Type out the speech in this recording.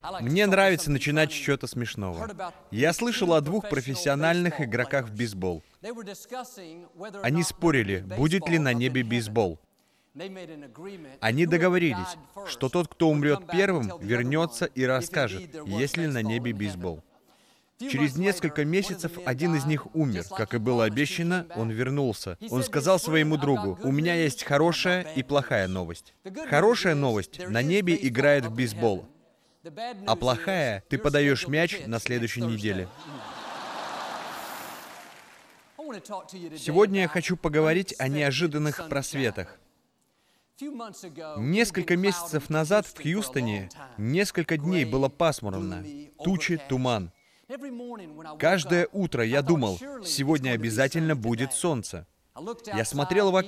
Мне нравится начинать с чего-то смешного. Я слышал о двух профессиональных игроках в бейсбол. Они спорили, будет ли на небе бейсбол. Они договорились, что тот, кто умрет первым, вернется и расскажет, есть ли на небе бейсбол. Через несколько месяцев один из них умер. Как и было обещано, он вернулся. Он сказал своему другу: «У меня есть хорошая и плохая новость. Хорошая новость — на небе играет в бейсбол. А плохая — ты подаешь мяч на следующей неделе». Сегодня я хочу поговорить о неожиданных просветах. Несколько месяцев назад в Хьюстоне несколько дней было пасмурно, тучи, туман. Каждое утро я думал, сегодня обязательно будет солнце. Я смотрел в